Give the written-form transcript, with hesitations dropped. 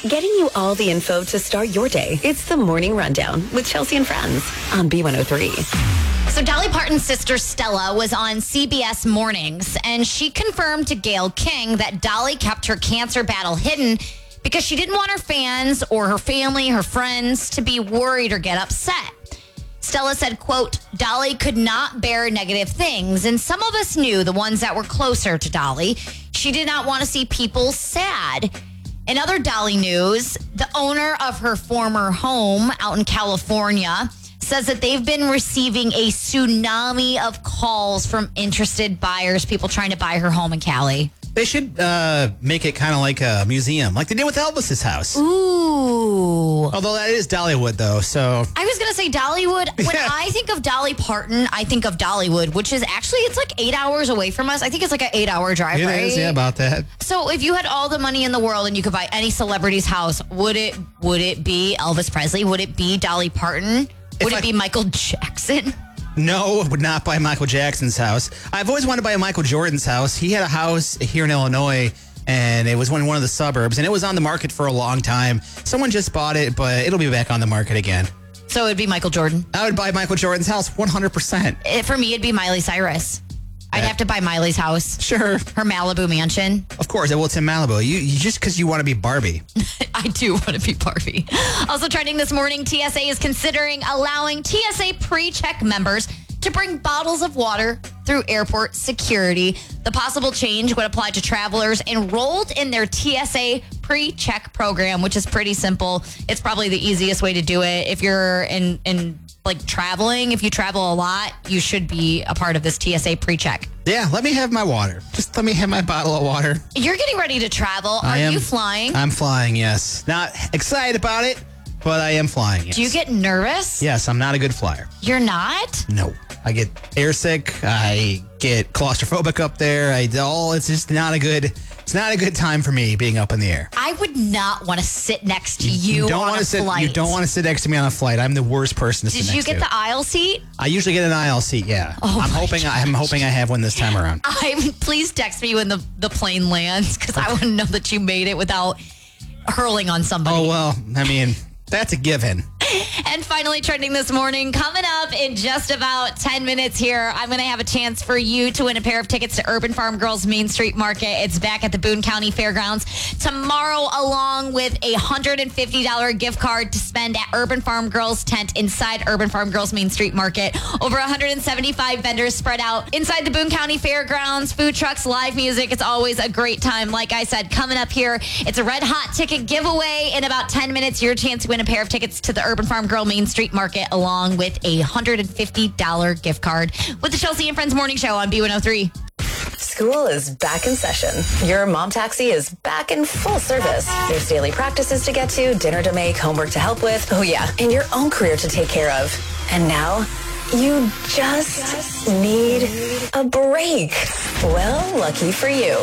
getting you all the info to start your day. It's the Morning Rundown with Chelsea and Friends on B103. So Dolly Parton's sister Stella was on CBS Mornings, and she confirmed to Gayle King that Dolly kept her cancer battle hidden because she didn't want her fans or her family, her friends, to be worried or get upset. Stella said, quote, Dolly could not bear negative things, and some of us knew, the ones that were closer to Dolly, she did not want to see people sad. In other Dolly news, the owner of her former home out in California says that they've been receiving a tsunami of calls from interested buyers, people trying to buy her home in Cali. They should make it kind of like a museum, like they did with Elvis's house. Ooh. Although that is Dollywood, though, so... I was going to say Dollywood. When I think of Dolly Parton, I think of Dollywood, which is actually, it's like 8 hours away from us. I think it's like an 8-hour drive, It right? is, yeah, about that. So if you had all the money in the world and you could buy any celebrity's house, would it be Elvis Presley? Would it be Dolly Parton? Would it be Michael Jackson? No, I would not buy Michael Jackson's house. I've always wanted to buy Michael Jordan's house. He had a house here in Illinois, and it was in one of the suburbs, and it was on the market for a long time. Someone just bought it, but it'll be back on the market again. So it'd be Michael Jordan? I would buy Michael Jordan's house 100%. For me, it'd be Miley Cyrus. I'd have to buy Miley's house. Sure. Her Malibu mansion. Of course. Well, it's in Malibu. You just because you want to be Barbie. I do want to be Barbie. Also trending this morning, TSA is considering allowing TSA pre-check members to bring bottles of water through airport security. The possible change would apply to travelers enrolled in their TSA pre-check program, which is pretty simple. It's probably the easiest way to do it. If you're in traveling, if you travel a lot, you should be a part of this TSA pre-check. Yeah, let me have my water. Just let me have my bottle of water. You're getting ready to travel. Are you flying? I'm flying, yes. Not excited about it, but I am flying, yes. Do you get nervous? Yes, I'm not a good flyer. You're not? No. I get airsick. I get claustrophobic up there. It's just not a good time for me being up in the air. I would not want to sit next to you on a flight. You don't want to sit next to me on a flight. I'm the worst person to sit next to. Did you get the aisle seat? I usually get an aisle seat, yeah. Oh, I'm hoping I have one this time around. Please text me when the plane lands, because I want to know that you made it without hurling on somebody. Oh, well, I mean, that's a given. And finally, trending this morning, coming up in just about 10 minutes here, I'm going to have a chance for you to win a pair of tickets to Urban Farm Girls Main Street Market. It's back at the Boone County Fairgrounds tomorrow, along with a $150 gift card to spend at Urban Farm Girls tent inside Urban Farm Girls Main Street Market. Over 175 vendors spread out inside the Boone County Fairgrounds, food trucks, live music. It's always a great time. Like I said, coming up here, it's a red hot ticket giveaway. In about 10 minutes, your chance to win a pair of tickets to the Urban Farm Girl Main Street Market, along with a $150 gift card with the Chelsea and Friends Morning Show on B103. School is back in session. Your mom taxi is back in full service. There's daily practices to get to, dinner to make, homework to help with. Oh yeah, and your own career to take care of. And now you just need a break. Well, lucky for you.